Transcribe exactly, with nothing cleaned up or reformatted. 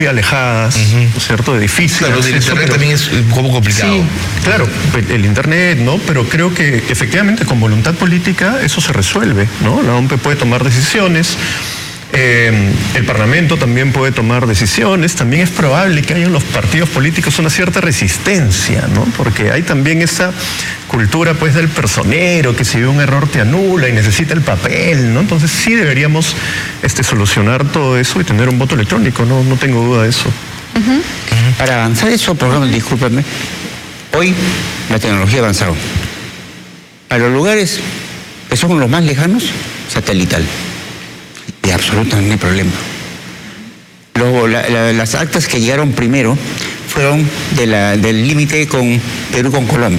alejadas, uh-huh. ¿no es cierto?, de difícil claro, acceso, el internet pero, también es un poco complicado. Sí, claro, el, el internet, ¿no? Pero creo que efectivamente con voluntad política eso se resuelve, ¿no? La O M P puede tomar decisiones, eh, el Parlamento también puede tomar decisiones, también es probable que haya en los partidos políticos una cierta resistencia, ¿no? Porque hay también esa cultura pues del personero, que si ve un error te anula y necesita el papel, ¿no? Entonces sí deberíamos este, solucionar todo eso y tener un voto electrónico, no, no tengo duda de eso. Uh-huh. Uh-huh. Para avanzar eso, por ejemplo, discúlpeme, hoy la tecnología ha avanzado. A los lugares que son los más lejanos, satelital. Y absolutamente no hay problema. Luego, la, la, las actas que llegaron primero fueron de la, del límite con Perú con Colombia.